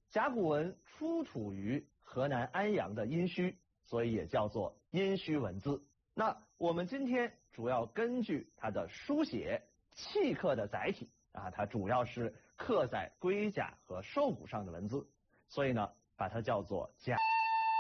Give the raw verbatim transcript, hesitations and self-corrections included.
甲骨文出土于河南安阳的殷墟，所以也叫做殷墟文字。那我们今天主要根据它的书写契刻的载体啊，它主要是刻在龟甲和兽骨上的文字，所以呢，把它叫做甲。